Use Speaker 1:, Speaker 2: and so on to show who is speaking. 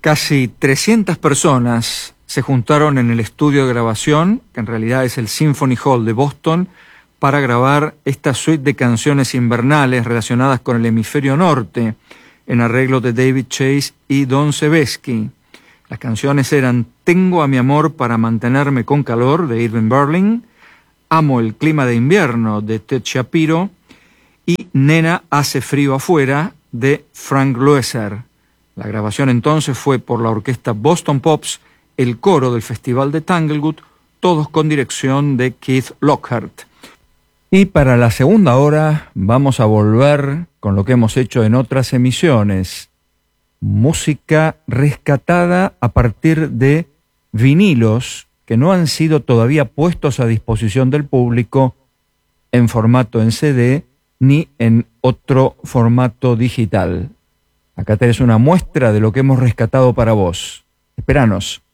Speaker 1: Casi 300 personas se juntaron en el estudio de grabación, que en realidad es el Symphony Hall de Boston, para grabar esta suite de canciones invernales relacionadas con el hemisferio norte, en arreglo de David Chase y Don Sebesky. Las canciones eran Tengo a mi amor para mantenerme con calor, de Irving Berlin, Amo el clima de invierno, de Ted Shapiro, y Nena hace frío afuera, de Frank Loesser. La grabación entonces fue por la orquesta Boston Pops, el coro del Festival de Tanglewood, todos con dirección de Keith Lockhart. Y para la segunda hora vamos a volver con lo que hemos hecho en otras emisiones. Música rescatada a partir de vinilos que no han sido todavía puestos a disposición del público en formato en CD ni en otro formato digital. Acá tenés una muestra de lo que hemos rescatado para vos. Esperanos.